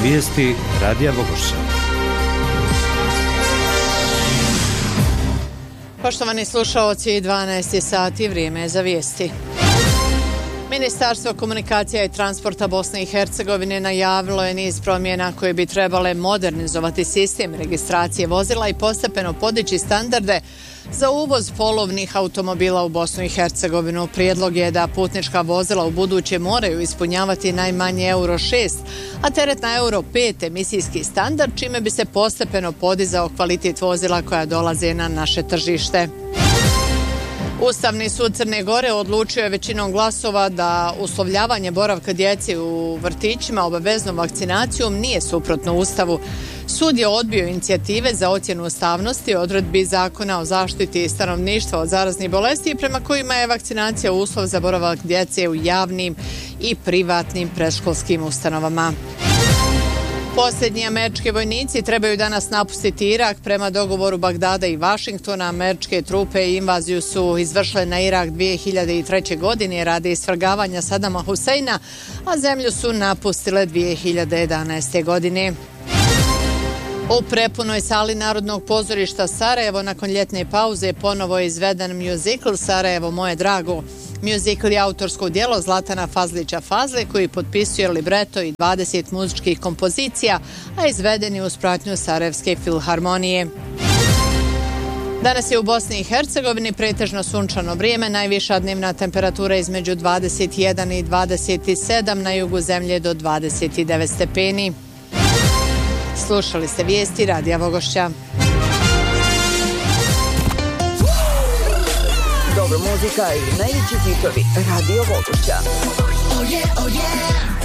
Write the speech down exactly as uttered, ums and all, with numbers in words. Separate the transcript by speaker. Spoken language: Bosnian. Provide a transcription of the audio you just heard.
Speaker 1: Vijesti Radija Vogošća.
Speaker 2: Poštovani slušaoci, dvanaest sati, vrijeme je za vijesti. Ministarstvo komunikacija i transporta Bosne i Hercegovine najavilo je niz promjena koje bi trebale modernizovati sistem registracije vozila i postepeno podići standarde za uvoz polovnih automobila u Bosnu i Hercegovinu. Prijedlog je da putnička vozila u buduće moraju ispunjavati najmanje euro šest, a teretna euro pet emisijski standard, čime bi se postepeno podizao kvalitet vozila koja dolaze na naše tržište. Ustavni sud Crne Gore odlučio je većinom glasova da uslovljavanje boravka djece u vrtićima obaveznom vakcinacijom nije suprotno Ustavu. Sud je odbio inicijative za ocjenu ustavnosti odredbi Zakona o zaštiti stanovništva od zaraznih bolesti prema kojima je vakcinacija uslov za boravak djece u javnim i privatnim predškolskim ustanovama. Posljednji američki vojnici trebaju danas napustiti Irak. Prema dogovoru Bagdada i Vašingtona, američke trupe invaziju su izvršile na Irak dvije hiljade treće. godine radi isvrgavanja Sadama Huseina, a zemlju su napustile dvije hiljade jedanaeste. godine. U prepunoj sali Narodnog pozorišta Sarajevo nakon ljetne pauze ponovo je izveden muzikl Sarajevo moje drago. Muzikl je autorsko djelo Zlatana Fazlića Fazle koji potpisuje libreto i dvadeset muzičkih kompozicija, a izveden je uz pratnju Sarajevske filharmonije. Danas je u Bosni i Hercegovini pretežno sunčano vrijeme, najviša dnevna temperatura između dvadeset jedan i dvadeset sedam, na jugu zemlje do dvadeset devet stepeni. Slušali ste vijesti Radija Vogošća.
Speaker 3: Dobro muzika i najveći hitovi Radio Vogošća. Oh yeah, oh yeah.